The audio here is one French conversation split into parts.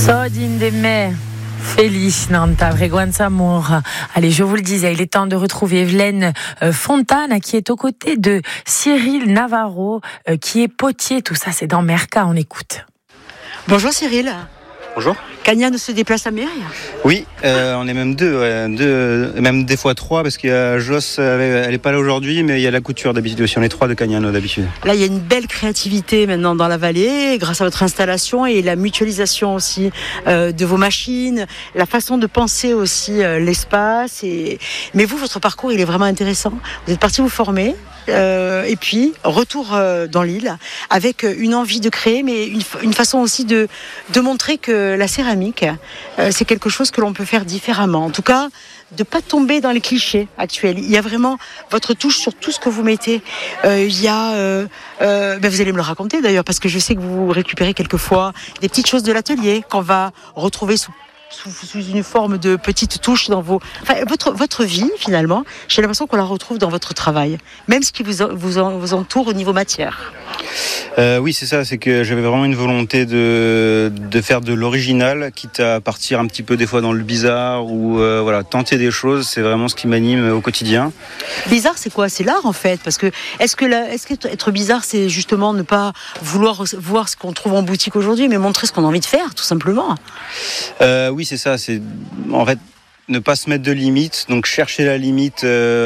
Sodin de me. Felice Nanta, Vreguanza Amor. Allez, je vous le disais, il est temps de retrouver Evelyne Fontana qui est aux côtés de Cyril Navarro qui est potier. Tout ça, c'est dans Merca. On écoute. Bonjour Cyril. Bonjour. Kanya se déplace à Mérignac. Oui, on est même deux, même des fois trois, parce qu'il y a Joss, elle n'est pas là aujourd'hui, mais il y a la couture d'habitude aussi. On est trois de Cagnano d'habitude. Là, il y a une belle créativité maintenant dans la vallée, grâce à votre installation et la mutualisation aussi de vos machines, la façon de penser aussi l'espace. Mais vous, votre parcours, il est vraiment intéressant. Vous êtes parti vous former. Et puis retour dans l'île avec une envie de créer, mais une façon aussi de montrer que la céramique c'est quelque chose que l'on peut faire différemment, en tout cas de pas tomber dans les clichés actuels. Il y a vraiment votre touche sur tout ce que vous mettez. Il y a vous allez me le raconter d'ailleurs, parce que je sais que vous récupérez quelquefois des petites choses de l'atelier qu'on va retrouver sous une forme de petites touches dans votre vie, finalement. J'ai l'impression qu'on la retrouve dans votre travail, même ce qui vous entoure au niveau matière. Oui, c'est ça, c'est que j'avais vraiment une volonté de faire de l'original, quitte à partir un petit peu des fois dans le bizarre ou tenter des choses. C'est vraiment ce qui m'anime au quotidien. Bizarre, c'est quoi? C'est l'art en fait, parce que est-ce que être bizarre, c'est justement ne pas vouloir voir ce qu'on trouve en boutique aujourd'hui, mais montrer ce qu'on a envie de faire, tout simplement? Oui, c'est ça. C'est en fait ne pas se mettre de limites, donc chercher la limite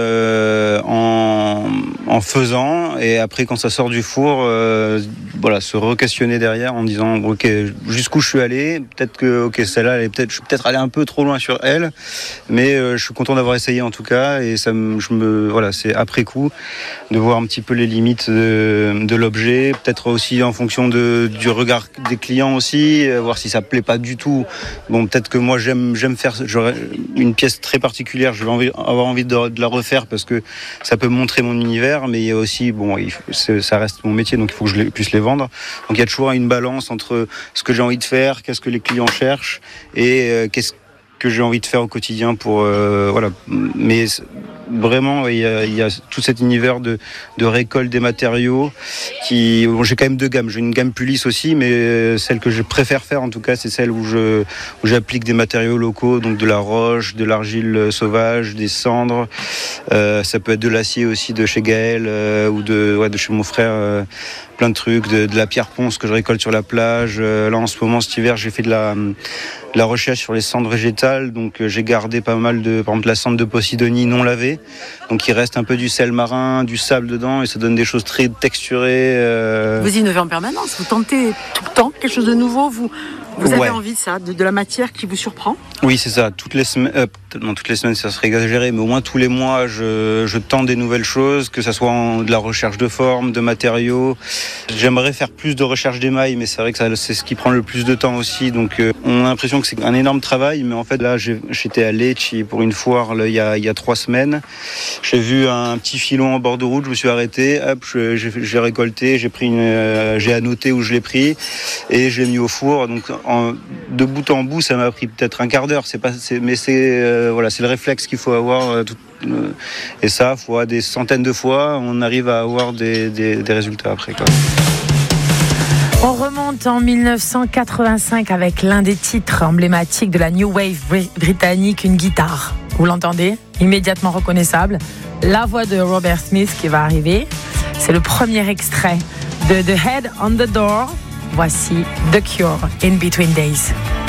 en faisant, et après quand ça sort du four, se re-questionner derrière en disant ok, jusqu'où je suis allé, peut-être que celle-là, je suis peut-être allé un peu trop loin sur elle, mais je suis content d'avoir essayé en tout cas, et c'est après coup de voir un petit peu les limites de l'objet, peut-être aussi en fonction du regard des clients aussi, voir si ça plaît pas du tout. Bon, peut-être que moi j'aime faire, j'aurais une pièce très particulière, je vais avoir envie de la refaire parce que ça peut montrer mon univers, mais il y a aussi, ça reste mon métier, donc il faut que je puisse les vendre. Donc il y a toujours une balance entre ce que j'ai envie de faire, qu'est-ce que les clients cherchent, et qu'est-ce que j'ai envie de faire au quotidien pour mais vraiment il y a tout cet univers de récolte des matériaux j'ai quand même deux gammes. J'ai une gamme plus lisse aussi, mais celle que je préfère faire en tout cas, c'est celle où j'applique des matériaux locaux, donc de la roche, de l'argile sauvage, des cendres, ça peut être de l'acier aussi de chez Gaël ou de chez mon frère, plein de trucs, de la pierre ponce que je récolte sur la plage. Là en ce moment, cet hiver, j'ai fait de la recherche sur les cendres végétales, donc j'ai gardé pas mal par exemple la cendre de Posidonie non lavée, donc il reste un peu du sel marin, du sable dedans, et ça donne des choses très texturées. Vous innovez en permanence, vous tentez tout le temps quelque chose de nouveau, vous avez envie de ça, de la matière qui vous surprend? Oui, c'est ça. Toutes les semaines, ça serait exagéré, mais au moins tous les mois, je tente des nouvelles choses, que ça soit de la recherche de forme, de matériaux. J'aimerais faire plus de recherche d'émail, mais c'est vrai que c'est ce qui prend le plus de temps aussi. Donc, on a l'impression que c'est un énorme travail, mais en fait, là, j'étais à Lecce pour une foire là, il y a 3 semaines. J'ai vu un petit filon en bord de route, je me suis arrêté, hop, j'ai récolté, j'ai annoté où je l'ai pris et je l'ai mis au four. Donc, de bout en bout, ça m'a pris peut-être un quart d'heure. C'est le réflexe qu'il faut avoir. Et ça, fois des centaines de fois, on arrive à avoir des résultats après, quoi. On remonte en 1985 avec l'un des titres emblématiques de la New Wave britannique, une guitare. Vous l'entendez, immédiatement reconnaissable. La voix de Robert Smith qui va arriver. C'est le premier extrait de The Head on the Door. Voici The Cure, In Between Days.